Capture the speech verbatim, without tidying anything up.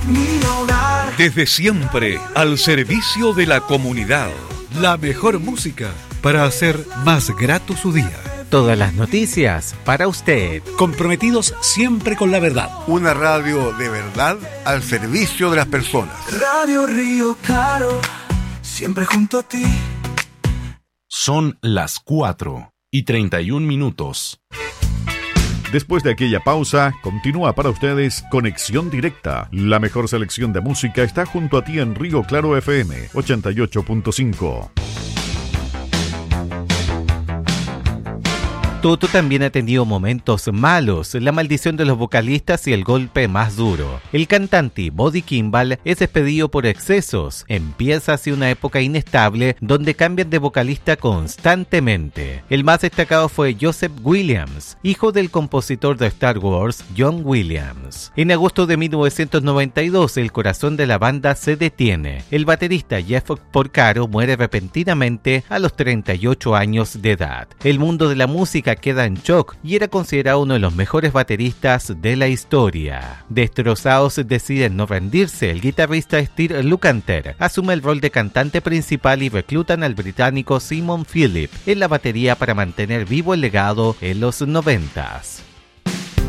mi hogar. Desde siempre, al servicio de la comunidad. La mejor música para hacer más grato su día. Todas las noticias para usted. Comprometidos siempre con la verdad. Una radio de verdad al servicio de las personas. Radio Río Claro, siempre junto a ti. Son las cuatro y treinta y un minutos. Después de aquella pausa, continúa para ustedes Conexión Directa. La mejor selección de música está junto a ti en Río Claro F M ochenta y ocho punto cinco. Toto también ha tenido momentos malos, la maldición de los vocalistas y el golpe más duro. El cantante Bobby Kimball es despedido por excesos. Empieza así una época inestable donde cambian de vocalista constantemente. El más destacado fue Joseph Williams, hijo del compositor de Star Wars, John Williams. En agosto de mil novecientos noventa y dos, el corazón de la banda se detiene. El baterista Jeff Porcaro muere repentinamente a los treinta y ocho años de edad. El mundo de la música queda en shock y era considerado uno de los mejores bateristas de la historia. Destrozados deciden no rendirse. El guitarrista Steve Lukather asume el rol de cantante principal y reclutan al británico Simon Phillips en la batería para mantener vivo el legado en los noventas.